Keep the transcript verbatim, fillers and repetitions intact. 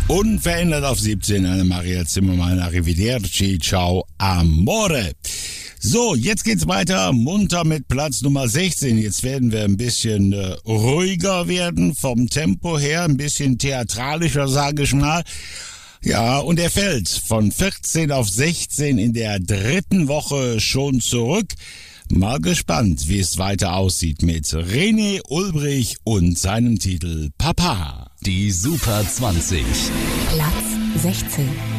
Unverändert auf siebzehn, eine Maria Zimmermann, arrivederci, ciao, amore. So, jetzt geht's weiter, munter mit Platz Nummer sechzehn. Jetzt werden wir ein bisschen äh, ruhiger werden vom Tempo her, ein bisschen theatralischer, sage ich mal. Ja, und er fällt von vierzehn auf sechzehn in der dritten Woche schon zurück. Mal gespannt, wie es weiter aussieht mit René Ulbrich und seinem Titel Papa. Die Super zwanzig. Platz sechzehn.